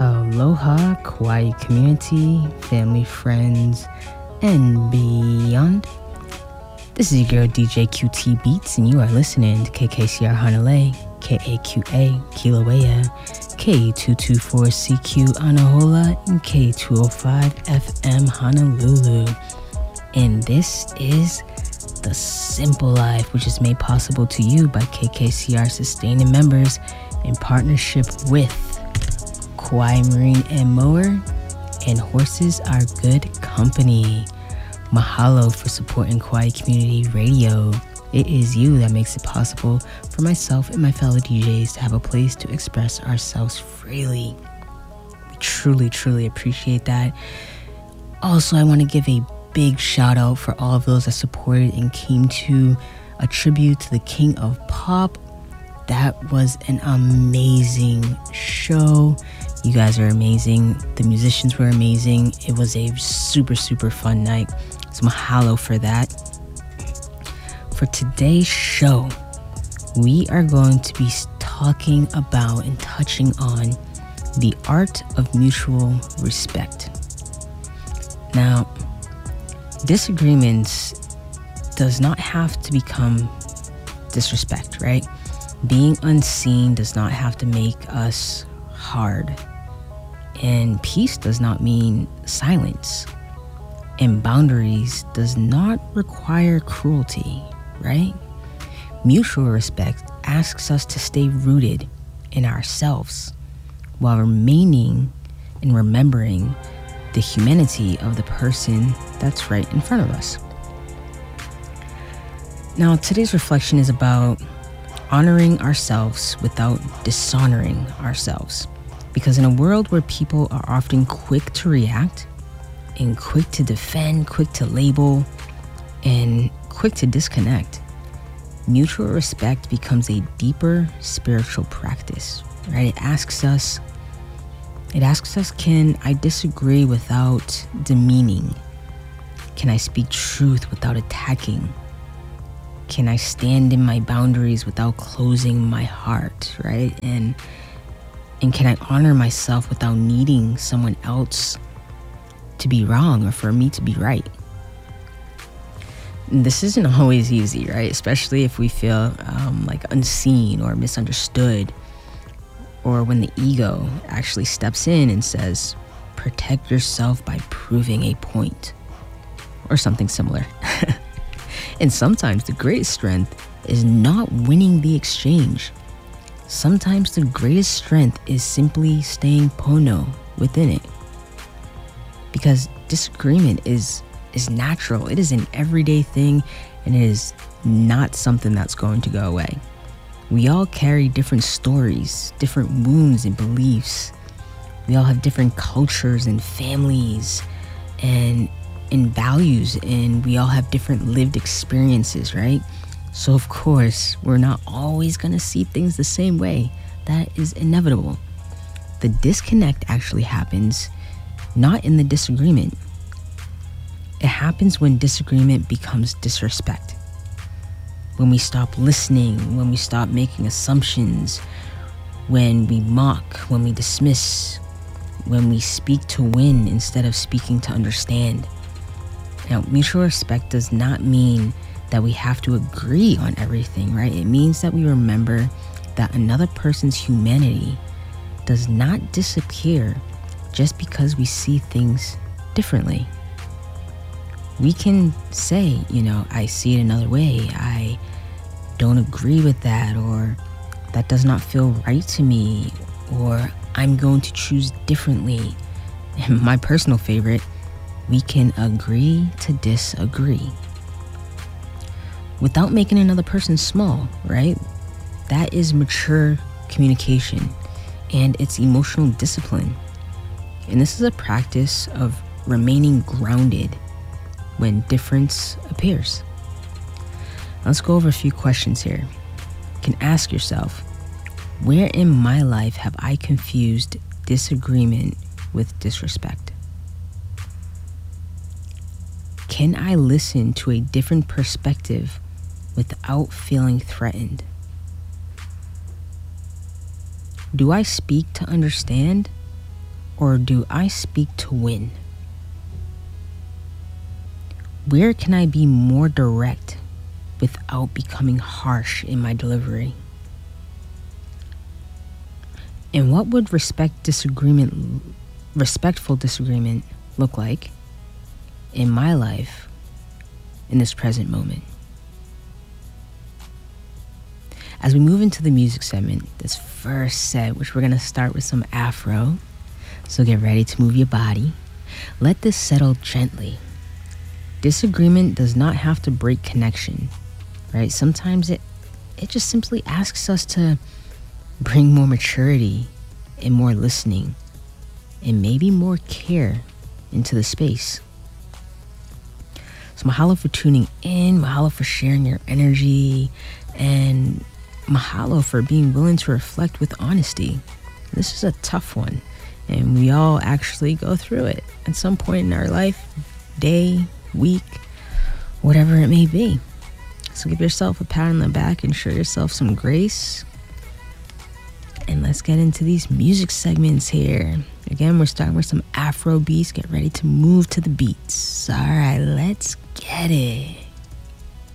Aloha, Kauai community, family, friends, and beyond. This is your girl DJ QT Beats, and you are listening to KKCR Hanalei, KAQA, Kilauea, K224CQ Anahola, and K205 FM Honolulu. And this is The Simple Life, which is made possible to you by KKCR sustaining members in partnership with Kauai Marine and Mower and Horses Are Good Company. Mahalo for supporting Kauai Community Radio. It is you that makes it possible for myself and my fellow DJs to have a place to express ourselves freely. We truly, truly appreciate that. Also, I want to give a big shout out for all of those that supported and came to a tribute to the King of Pop. That was an amazing show. You guys are amazing. The musicians were amazing. It was a super, super fun night. So mahalo for that. For today's show, we are going to be talking about and touching on the art of mutual respect. Now, disagreements does not have to become disrespect, right? Being unseen does not have to make us hard. And peace does not mean silence. And boundaries does not require cruelty, right? Mutual respect asks us to stay rooted in ourselves while remaining and remembering the humanity of the person that's right in front of us. Now, today's reflection is about honoring ourselves without dishonoring ourselves. Because in a world where people are often quick to react and quick to defend, quick to label, and quick to disconnect, mutual respect becomes a deeper spiritual practice, right? It asks us, can I disagree without demeaning? Can I speak truth without attacking? Can I stand in my boundaries without closing my heart, right? And can I honor myself without needing someone else to be wrong or for me to be right? And this isn't always easy, right? Especially if we feel like unseen or misunderstood, or when the ego actually steps in and says, protect yourself by proving a point, or something similar. And sometimes the greatest strength is not winning the exchange. Sometimes the greatest strength is simply staying pono within it. Because disagreement is natural. It is an everyday thing, and it is not something that's going to go away. We all carry different stories, different wounds and beliefs. We all have different cultures and families and values, and we all have different lived experiences, right? So of course, we're not always gonna see things the same way. That is inevitable. The disconnect actually happens not in the disagreement. It happens when disagreement becomes disrespect. When we stop listening, when we stop making assumptions, when we mock, when we dismiss, when we speak to win instead of speaking to understand. Now, mutual respect does not mean that we have to agree on everything, right? It means that we remember that another person's humanity does not disappear just because we see things differently. We can say, I see it another way. I don't agree with that, or that does not feel right to me, or I'm going to choose differently. And my personal favorite, we can agree to disagree without making another person small, right? That is mature communication, and it's emotional discipline. And this is a practice of remaining grounded when difference appears. Let's go over a few questions here. You can ask yourself, where in my life have I confused disagreement with disrespect? Can I listen to a different perspective without feeling threatened? Do I speak to understand or do I speak to win? Where can I be more direct without becoming harsh in my delivery? And what would respectful disagreement look like in my life in this present moment? As we move into the music segment, this first set, which we're going to start with some Afro, so get ready to move your body. Let this settle gently. Disagreement does not have to break connection, right? Sometimes it just simply asks us to bring more maturity and more listening and maybe more care into the space. So mahalo for tuning in, mahalo for sharing your energy, and mahalo for being willing to reflect with honesty. This is a tough one, and we all actually go through it at some point in our life, day, week, whatever it may be. So give yourself a pat on the back and show yourself some grace. And let's get into these music segments here. Again, we're starting with some Afro beats. Get ready to move to the beats. All right, let's get it.